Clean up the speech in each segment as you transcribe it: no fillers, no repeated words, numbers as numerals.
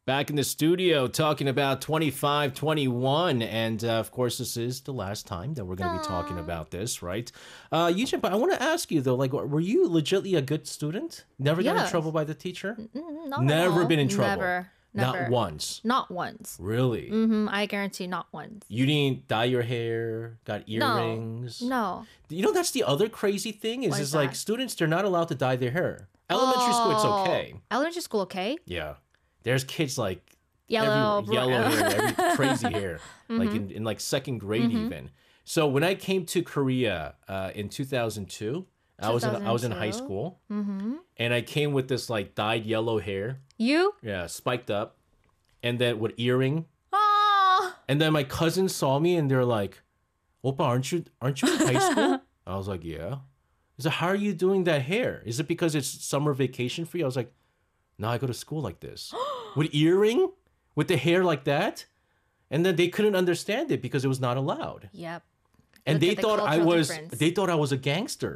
Back in the studio talking about 2521. And of course, this is the last time that we're going to be talking about this, right? Yujin, but I want to ask you though, like, were you legitimately a good student? Never got in trouble by the teacher? Not Never at all. been in trouble? Never. Not once? Not once. Really? I guarantee not once. You didn't dye your hair, got earrings? No. You know, that's the other crazy thing is, Why like that? students, they're not allowed to dye their hair. Elementary school, it's okay. Elementary school, okay? Yeah. There's kids like Yellow hair, crazy hair, like in like second grade even. So when I came to Korea in 2002, I was in high school, and I came with this like dyed yellow hair. You? Yeah, spiked up, and then with earring. Oh. And then my cousins saw me, and they're like, "Oppa, aren't you in high school?" I was like, "Yeah." He said, "How are you doing that hair? Is it because it's summer vacation for you?" I was like, "No, I go to school like this with earring." With the hair like that, and then they couldn't understand it because it was not allowed. Yep. And Look they at the thought cultural I was a gangster.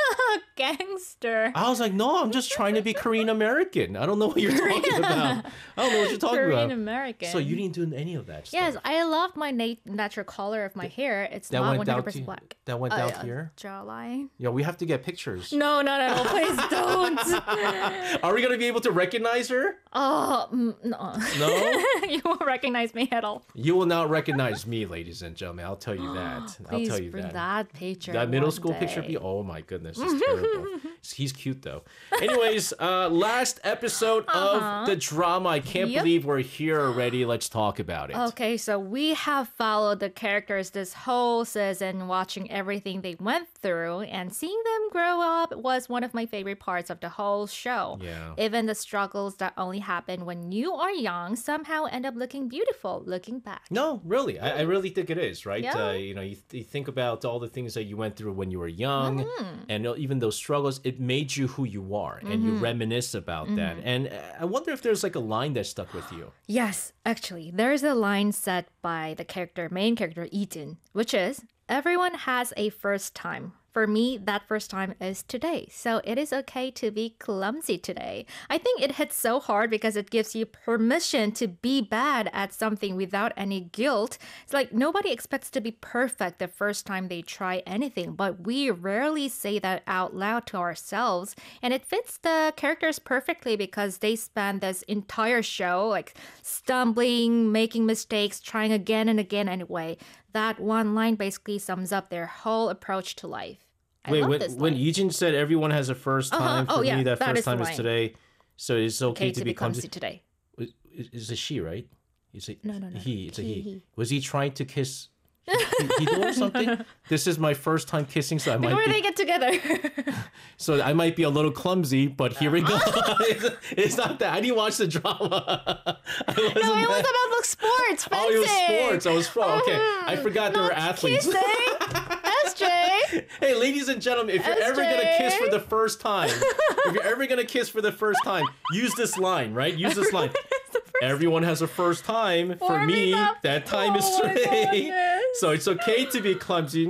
Gangster. I was like, no, I'm just trying to be Korean American. I don't know what you're talking about. I don't know what you're talking about. Korean American. So you didn't do any of that stuff. Yes, I loved my natural color of my hair. It's That not went down 100% black. That went down here. Jawline. Yeah, we have to get pictures. No, please don't. Are we gonna be able to recognize her? Oh, no. No, You won't recognize me at all. you will not recognize me, ladies and gentlemen. I'll tell you that. I'll Please tell you bring that. that picture. That middle one school day. picture be oh my goodness, it's terrible. He's cute though. Anyways, last episode of the drama. I can't Yep. believe we're here already. Let's talk about it. Okay, so we have followed the characters this whole season, watching everything they went through, and seeing them grow up was one of my favorite parts of the whole show. Yeah. Even the struggles that only happen when you are young somehow end up looking beautiful looking back. No, really. I really think it is, right? Yeah. You think about all the things that you went through when you were young, Mm-hmm. and even those struggles, it made you who you are, and you reminisce about that. Mm-hmm. And I wonder if there's like a line that stuck with you. Yes, actually, there's a line said by the main character, Ijin, which is, everyone has a first time. For me, that first time is today. So it is okay to be clumsy today. I think it hits so hard because it gives you permission to be bad at something without any guilt. It's like nobody expects to be perfect the first time they try anything, but we rarely say that out loud to ourselves. And it fits the characters perfectly because they spend this entire show like stumbling, making mistakes, trying again and again anyway. That one line basically sums up their whole approach to life. I love this when line. Yijin said everyone has a first time, Oh, for yeah, me that that first is the time is line. today. So it's okay, Okay, to be clumsy today. Is a she, right? Is it No. he? It's a he. He. Was he trying to kiss Hito or something? This is my first time kissing, so I might Before be, they get together. so I might be a little clumsy, but here we go. It's not that. I didn't watch the drama. No, it was about like sports, fencing. Oh, it was sports. I was okay. I forgot there were athletes. Kissing. SJ. Hey, ladies and gentlemen, if you're ever gonna kiss for the first time, use this line, right? Use this line. Everyone has a first time. For me, that time is today. So it's okay to be clumsy.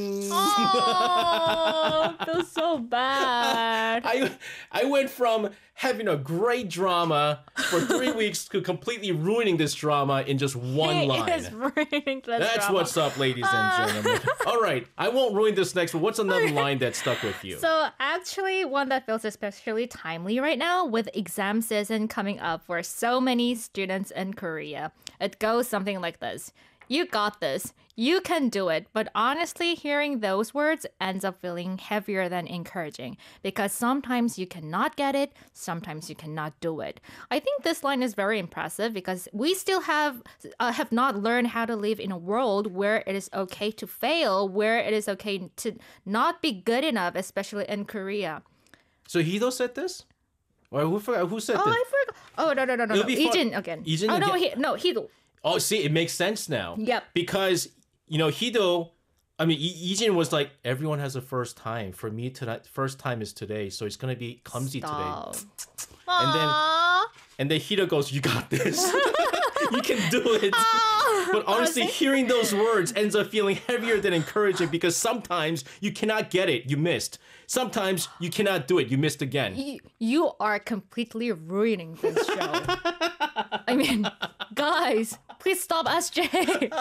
Oh, I feel so bad. I went from having a great drama for 3 weeks to completely ruining this drama in just one line. That's what's up, ladies and gentlemen. All right, I won't ruin this next one. What's another line that stuck with you? So actually, one that feels especially timely right now with exam season coming up for so many students in Korea. It goes something like this. You got this. You can do it. But honestly, hearing those words ends up feeling heavier than encouraging because sometimes you cannot get it, sometimes you cannot do it. I think this line is very impressive because we still have not learned how to live in a world where it is okay to fail, where it is okay to not be good enough, especially in Korea. So Hito said this? Or who said this? I forgot. Oh, no. It'll be fun- Ijin again. Ijin oh, again? Hito. Oh, see, it makes sense now. Yep. Because, Hito, Ijin was like, everyone has a first time. For me, tonight, first time is today, so it's going to be clumsy Stop. today. Aww. And then Hito goes, you got this. You can do it. But honestly, see? hearing those words ends up feeling heavier than encouraging because sometimes you cannot get it. You missed. Sometimes you cannot do it. You missed again. You are completely ruining this show. I mean, guys, please stop SJ.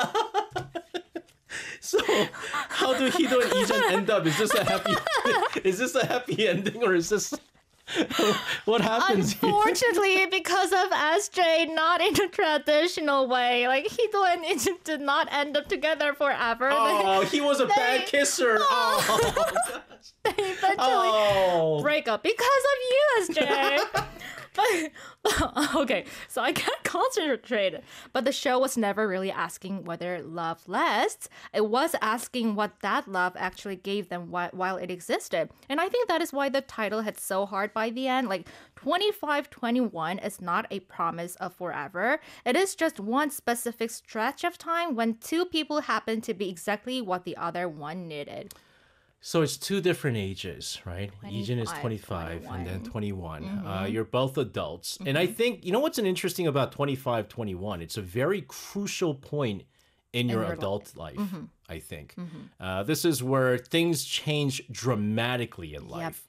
So, how do Hido and Ijin end up? Is this a happy? Is this a happy ending, or is this what happens here? Unfortunately, because of SJ, not in a traditional way. Like Hido and Ijin did not end up together forever. Oh, he was a bad kisser. Oh, They eventually break up because of you, SJ. But okay, so I can't concentrate. But the show was never really asking whether love lasts. It was asking what that love actually gave them while it existed. And I think that is why the title hit so hard by the end. Like 25-21 is not a promise of forever. It is just one specific stretch of time when two people happen to be exactly what the other one needed. So it's two different ages, right? 25, Ijin is 25 and then 21. 21. You're both adults. And I think, you know what's interesting about 25-21? It's a very crucial point in your adult life, I think. This is where things change dramatically in life.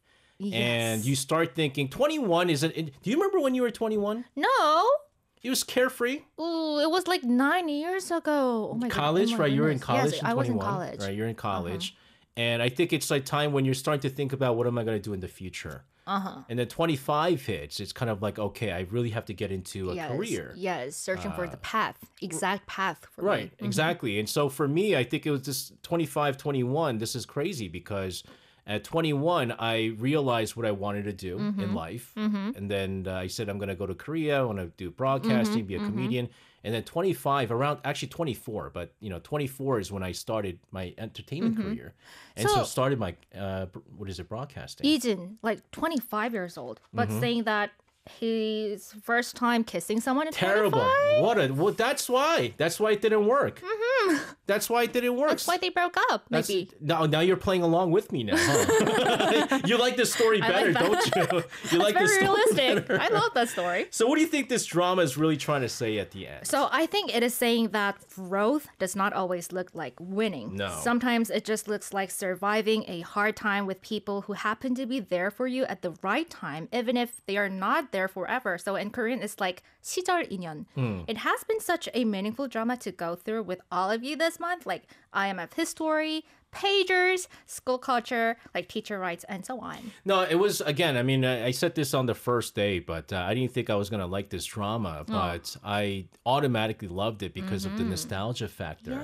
And you start thinking, 21 isn't... Do you remember when you were 21? No. It was carefree. Ooh, it was like 9 years ago. Oh my College, God. Oh my right? You were in goodness. college Yes, in 21. I was in college. Right, you're in college. And I think it's like time when you're starting to think about what am I going to do in the future. And then 25 hits. It's kind of like, okay, I really have to get into a career. Yes, searching for the path, exact path for Right, me. exactly. And so for me, I think it was this 25-21. This is crazy because at 21, I realized what I wanted to do in life. And then I said, I'm going to go to Korea. I want to do broadcasting, be a comedian. And then 25, around actually 24, but 24 is when I started my entertainment career. And so started my, broadcasting. Ijin, like 25 years old, but saying that his first time kissing someone at Terrible. 25? Well, that's why. That's why it didn't work. That's why it didn't work. That's why they broke up, maybe. Now you're playing along with me now. Huh? You like this story better, don't you? You like this Very story realistic. better. I love that story. So what do you think this drama is really trying to say at the end? So I think it is saying that growth does not always look like winning. No. Sometimes it just looks like surviving a hard time with people who happen to be there for you at the right time, even if they are not there forever. So in Korean, it's like 시절 인연. It has been such a meaningful drama to go through with all of you this month, like IMF history, pagers, school culture, like teacher rights, and so on. No, it was, again, I mean, I said this on the first day, but I didn't think I was going to like this drama, but I automatically loved it because of the nostalgia factor.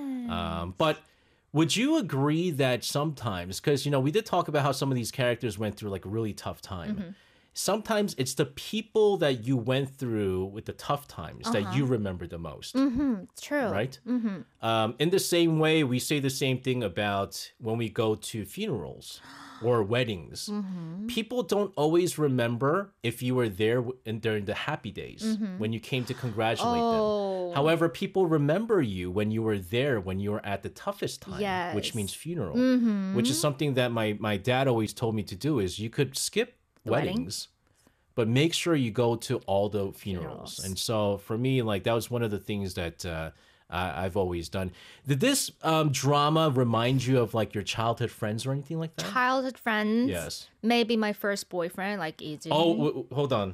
But would you agree that sometimes, because, we did talk about how some of these characters went through like a really tough time. Sometimes it's the people that you went through with the tough times that you remember the most. True. Right? In the same way, we say the same thing about when we go to funerals or weddings. People don't always remember if you were there during the happy days when you came to congratulate them. However, people remember you when you were there when you were at the toughest time, which means funeral, which is something that my dad always told me to do is you could skip weddings, but make sure you go to all the funerals. And so for me, like that was one of the things that I've always done. Did this drama remind you of like your childhood friends or anything like that? Childhood friends. Yes. Maybe my first boyfriend, like Ijin. Oh, hold on.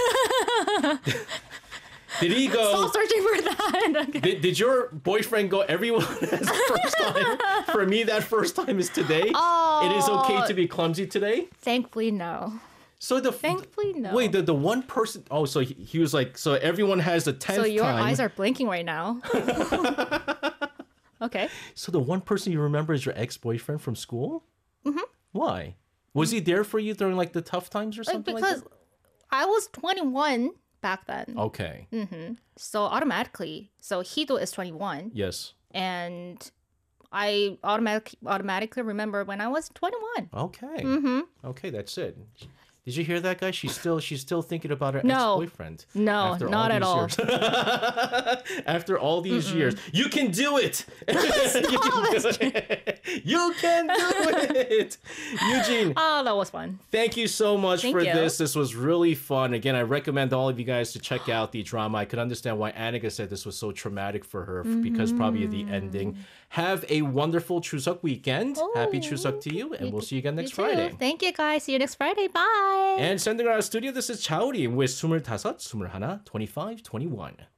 Did he go? Stop searching for that. Okay. Did your boyfriend go? Everyone has a first time. For me, that first time is today. It is okay to be clumsy today. Thankfully, no. So Thankfully, no. Wait, the one person. Oh, so he was like, so everyone has the 10th time. So your eyes are blinking right now. Okay. So the one person you remember is your ex-boyfriend from school? Why? Was he there for you during like the tough times or something because I was 21 back then. Okay. So automatically, Hido is 21. Yes. And I automatically remember when I was 21. Okay. Okay, that's it. Did you hear that, guys? She's still thinking about her ex-boyfriend. No, not at all. After all these years, you can do it. You can do it. Eugene. Oh, that was fun. Thank you so much for you. this. This was really fun. Again, I recommend all of you guys to check out the drama. I could understand why Annika said this was so traumatic for her because probably of the ending. Have a wonderful Chuseok weekend. Happy Chuseok to you, and we'll see you again next Friday. Thank you, guys. See you next Friday. Bye. Bye. And sending out studio, this is Chaorim with 25, 21, 25, 21.